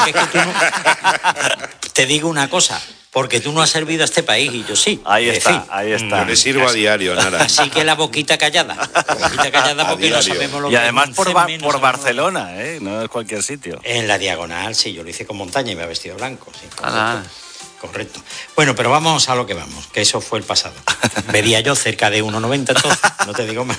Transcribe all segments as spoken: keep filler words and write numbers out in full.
es que tú no... Te digo una cosa, porque tú no has servido a este país y yo sí. Ahí está, decir, ahí está. Yo le sirvo a diario, Nara. Así que la boquita callada. La boquita callada porque no sabemos lo que Y además por, ba por no Barcelona, ¿eh? No es cualquier sitio. En la diagonal, sí, yo lo hice con montaña y me ha vestido blanco. Sí, correcto. correcto. Bueno, pero vamos a lo que vamos, que eso fue el pasado. Medía yo cerca de uno noventa entonces, no te digo más.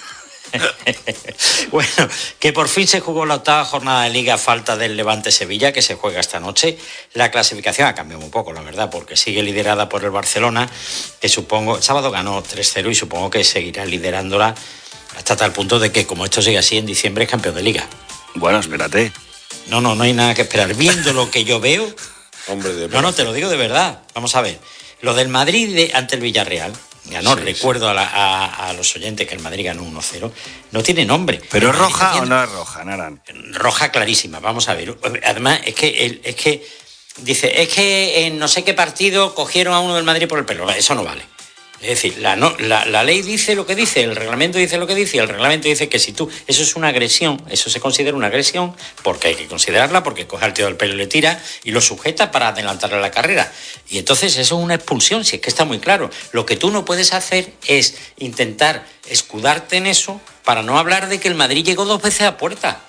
Bueno, que por fin se jugó la octava jornada de Liga a falta del Levante Sevilla, que se juega esta noche. La clasificación ha cambiado un poco, la verdad, porque sigue liderada por el Barcelona, que supongo, el sábado ganó tres cero y supongo que seguirá liderándola hasta tal punto de que, como esto sigue así, en diciembre es campeón de Liga. Bueno, espérate. No, no, no hay nada que esperar. Viendo lo que yo veo... Hombre de no, no, te lo digo de verdad. Vamos a ver. Lo del Madrid de, ante el Villarreal... Ganó, sí, recuerdo sí. A, la, a, a los oyentes que el Madrid ganó uno cero. No tiene nombre. ¿Pero es roja tiene... o no es roja, Naran? Roja clarísima, vamos a ver. Además, es que, es que dice, es que en no sé qué partido cogieron a uno del Madrid por el pelo. Eso no vale. Es decir, la, no, la, la ley dice lo que dice, el reglamento dice lo que dice, y el reglamento dice que si tú... Eso es una agresión, eso se considera una agresión, porque hay que considerarla, porque coge al tío del pelo y le tira y lo sujeta para adelantarle la carrera. Y entonces eso es una expulsión, si es que está muy claro. Lo que tú no puedes hacer es intentar escudarte en eso para no hablar de que el Madrid llegó dos veces a puerta.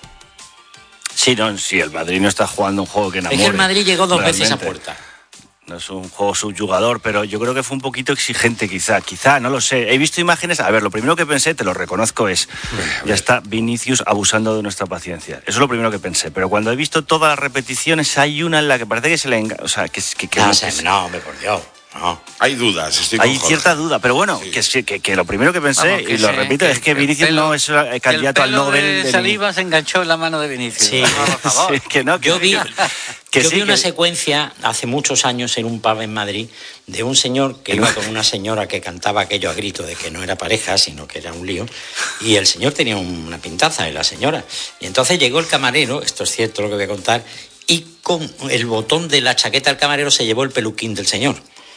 Sí, no, si el Madrid no está jugando un juego que enamore. Es que el Madrid llegó dos realmente. veces a puerta. No es un juego subyugador, pero yo creo que fue un poquito exigente, quizá, quizá, no lo sé. He visto imágenes, a ver, lo primero que pensé, te lo reconozco, es, ya está Vinicius abusando de nuestra paciencia. Eso es lo primero que pensé, pero cuando he visto todas las repeticiones, hay una en la que parece que se le engaña, o sea, que... que, que no, no, sé, que no, hombre, por Dios. No. Hay dudas, estoy Hay con cierta duda, pero bueno, sí. que, que, que lo primero que pensé, Vamos, que y lo se, repito, que, es que que Vinicius pelo, no es candidato al Nobel. De Saliba de... se enganchó en la mano de Vinicius. Sí, no, por favor. Sí, que no, que yo vi, que yo sí, vi una que... secuencia hace muchos años en un pub en Madrid de un señor que iba con una señora que cantaba aquello a grito de que no era pareja, sino que era un lío, y el señor tenía una pintaza de la señora. Y entonces llegó el camarero, esto es cierto lo que voy a contar, y con el botón de la chaqueta del camarero se llevó el peluquín del señor.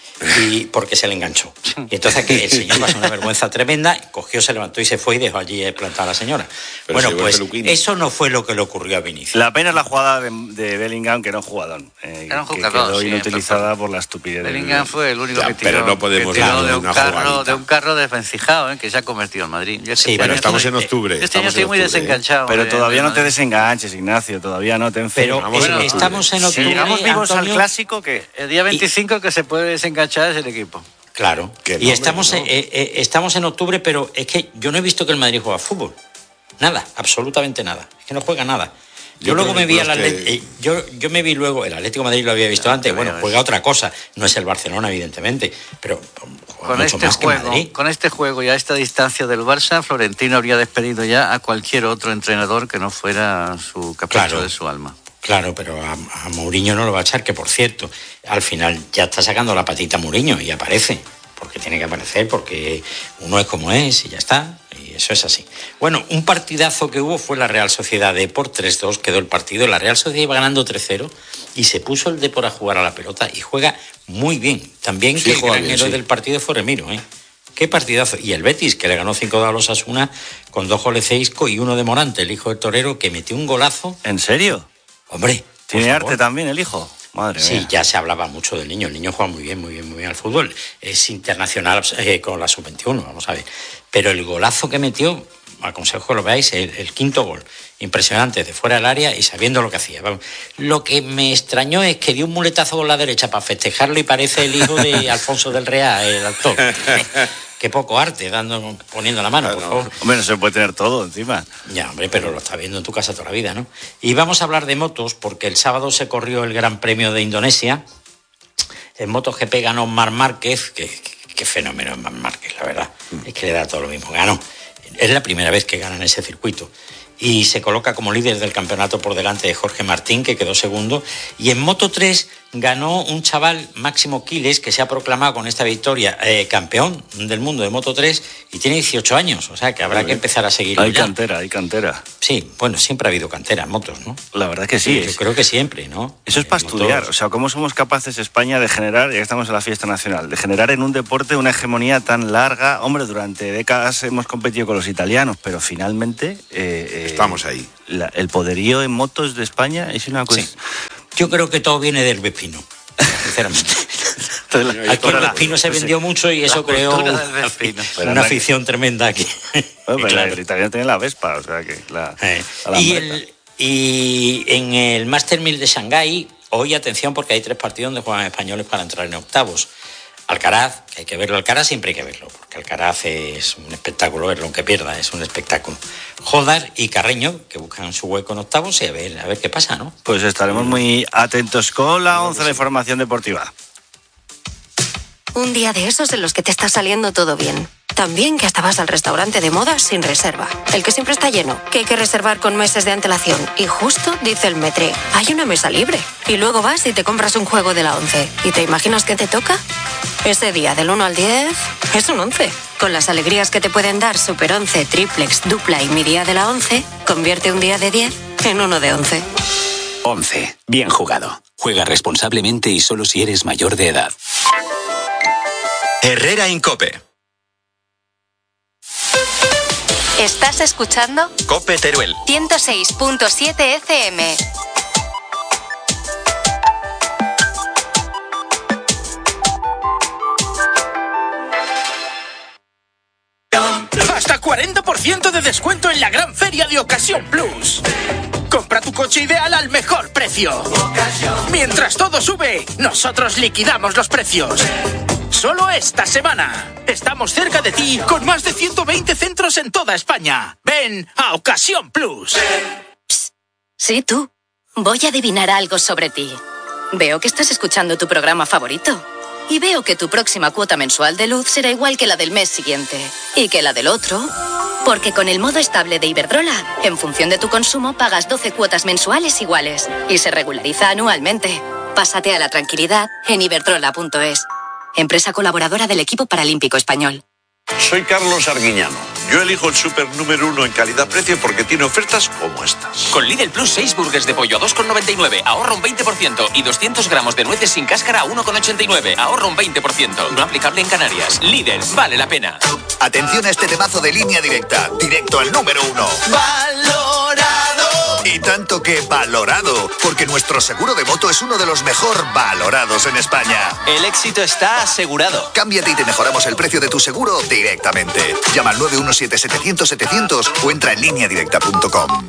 Y porque se le enganchó. Y entonces que el señor pasó una vergüenza tremenda, cogió, se levantó y se fue y dejó allí plantada a la señora. Pero bueno, pues eso no fue lo que le ocurrió a Vinicius. La pena es la jugada de, de Bellingham, que no es jugadón, eh, era un que jugador, quedó sí, inutilizada por la estupidez. Bellingham fue el único ya, que tiró, pero no podemos que tiró de, un una carro, de un carro desvencijado, ¿eh? Que se ha convertido en Madrid. Yo sí, bueno, estamos en octubre. Este año estoy muy desenganchado. Pero de, todavía de no te desenganches, Ignacio, todavía no te enfermes. Pero bueno, en estamos en octubre. Si llegamos vivos Antonio, al clásico, ¿qué? El día veinticinco y... que se puede desenganchar es el equipo. Claro, que y no, estamos, no. eh, eh, estamos en octubre, pero es que yo no he visto que el Madrid juega fútbol. Nada, absolutamente nada. Es que no juega nada. Yo, yo luego me vi al Atlético, que... yo, yo me vi luego, el Atlético de Madrid lo había visto antes, bueno, juega otra cosa, no es el Barcelona, evidentemente, pero juega con mucho este más juego, que Madrid. Con este juego y a esta distancia del Barça, Florentino habría despedido ya a cualquier otro entrenador que no fuera su capricho claro. de su alma. Claro, pero a, a Mourinho no lo va a echar, que por cierto, al final ya está sacando la patita Mourinho y aparece, porque tiene que aparecer, porque uno es como es y ya está, y eso es así. Bueno, un partidazo que hubo fue la Real Sociedad Depor, tres dos quedó el partido, la Real Sociedad iba ganando tres cero y se puso el Depor a jugar a la pelota y juega muy bien. También sí, que el gran bien, héroe sí. del partido fue Remiro, ¿eh? Qué partidazo. Y el Betis, que le ganó cinco dos a los Osasuna con dos goles de Isco y uno de Morante, el hijo del torero, que metió un golazo. ¿En serio? Hombre, ¿tiene arte también el hijo? Madre sí, mía. Ya se hablaba mucho del niño. El niño juega muy bien, muy bien, muy bien al fútbol. Es internacional eh, con la sub veintiuno, vamos a ver. Pero el golazo que metió, aconsejo que lo veáis, el, el quinto gol. Impresionante, de fuera del área y sabiendo lo que hacía. Vamos. Lo que me extrañó es que dio un muletazo con la derecha para festejarlo y parece el hijo de Alfonso del Real, el actor. Qué poco arte, dando, poniendo la mano, por favor. Hombre, no se puede tener todo encima. Ya, hombre, pero lo está viendo en tu casa toda la vida, ¿no? Y vamos a hablar de motos, porque el sábado se corrió el Gran Premio de Indonesia. En MotoGP ganó Marc Márquez, que, que, que fenómeno es Marc Márquez, la verdad. Es que le da todo lo mismo. Ganó. Es la primera vez que gana en ese circuito. Y se coloca como líder del campeonato por delante de Jorge Martín, que quedó segundo. Y en Moto tres ganó un chaval, Máximo Quiles, que se ha proclamado con esta victoria eh, campeón del mundo de Moto tres y tiene dieciocho años. O sea que habrá que empezar a seguirlo. Hay ya. cantera, hay cantera. Sí, bueno, siempre ha habido cantera en motos, ¿no? La verdad que sí. sí yo creo que siempre, ¿no? Eso es para en estudiar. motos. O sea, ¿cómo somos capaces España de generar, ya que estamos en la fiesta nacional, de generar en un deporte una hegemonía tan larga? Hombre, durante décadas hemos competido con los italianos, pero finalmente... Eh, Estamos ahí. La, el poderío en motos de España es una cosa... Sí. Yo creo que todo viene del Vespino, sinceramente. Aquí el Vespino se vendió mucho y eso creó una afición tremenda aquí. Bueno, claro. El italiano tiene la Vespa, o sea que la, eh. la y, el, y en el Master mil de Shanghái, hoy atención porque hay tres partidos donde juegan españoles para entrar en octavos. Alcaraz, que hay que verlo, Alcaraz siempre hay que verlo, porque Alcaraz es un espectáculo verlo, aunque pierda, es un espectáculo. Jodar y Carreño, que buscan su hueco en octavos y a ver, a ver qué pasa, ¿no? Pues estaremos muy atentos con la once de información deportiva. Un día de esos en los que te está saliendo todo bien. También que hasta vas al restaurante de moda sin reserva. El que siempre está lleno, que hay que reservar con meses de antelación. Y justo dice el Metre, hay una mesa libre. Y luego vas y te compras un juego de la once. ¿Y te imaginas qué te toca? Ese día del uno al diez es un once. Con las alegrías que te pueden dar Super once, Triplex, Dupla y Mi Día de la once, convierte un día de diez en uno de once. once. Bien jugado. Juega responsablemente y solo si eres mayor de edad. Herrera Incope. ¿Estás escuchando? Cope Teruel. ciento seis punto siete F M. Hasta cuarenta por ciento de descuento en la gran feria de Ocasión Plus. Compra tu coche ideal al mejor precio. Mientras todo sube, nosotros liquidamos los precios. Solo esta semana. Estamos cerca de ti con más de ciento veinte centros en toda España. Ven a Ocasión Plus. Psst. Sí, tú. Voy a adivinar algo sobre ti. Veo que estás escuchando tu programa favorito. Y veo que tu próxima cuota mensual de luz será igual que la del mes siguiente. Y que la del otro. Porque con el modo estable de Iberdrola, en función de tu consumo, pagas doce cuotas mensuales iguales. Y se regulariza anualmente. Pásate a la tranquilidad en iberdrola punto es. Empresa colaboradora del equipo paralímpico español. Soy Carlos Arguiñano. Yo elijo el súper número uno en calidad-precio porque tiene ofertas como estas. Con Lidl Plus, seis burgers de pollo a dos con noventa y nueve, ahorra un veinte por ciento. Y doscientos gramos de nueces sin cáscara a uno con ochenta y nueve, ahorra un veinte por ciento. No aplicable en Canarias. Lidl, vale la pena. Atención a este temazo de Línea Directa. Directo al número uno. ¡Valorado! Y tanto que valorado, porque nuestro seguro de moto es uno de los mejor valorados en España. El éxito está asegurado. Cámbiate y te mejoramos el precio de tu seguro directamente. Llama al nueve uno siete setecientos setecientos o entra en línea directa punto com.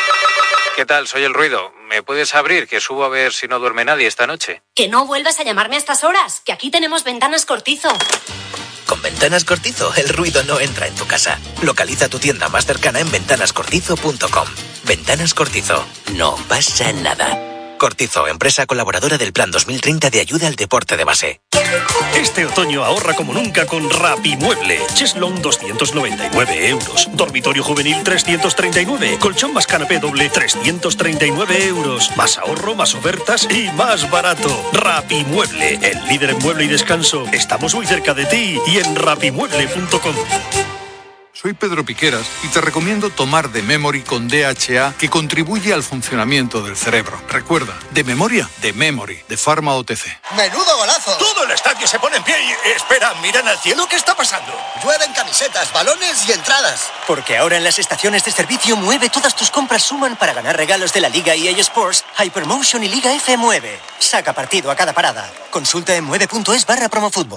¿Qué tal? Soy El Ruido. ¿Me puedes abrir? Que subo a ver si no duerme nadie esta noche. Que no vuelvas a llamarme a estas horas, que aquí tenemos Ventanas Cortizo. Con Ventanas Cortizo, el ruido no entra en tu casa. Localiza tu tienda más cercana en ventanas cortizo punto com. Ventanas Cortizo. No pasa nada. Cortizo, empresa colaboradora del Plan dos mil treinta de ayuda al deporte de base. Este otoño ahorra como nunca con Rapimueble. Cheslón doscientos noventa y nueve euros. Dormitorio juvenil trescientos treinta y nueve. Colchón más canapé doble trescientos treinta y nueve euros. Más ahorro, más ofertas y más barato. Rapimueble, el líder en mueble y descanso. Estamos muy cerca de ti y en rapimueble punto com. Soy Pedro Piqueras y te recomiendo tomar de Memory con D H A, que contribuye al funcionamiento del cerebro. Recuerda, de memoria, de Memory, de Pharma O T C. ¡Menudo golazo! Todo el estadio se pone en pie y... Espera, miran al cielo, ¿qué está pasando? Llueven camisetas, balones y entradas. Porque ahora en las estaciones de servicio Mueve todas tus compras suman para ganar regalos de la Liga E A Sports, Hypermotion y Liga F Mueve. Saca partido a cada parada. Consulta en mueve punto es barra promofutbol.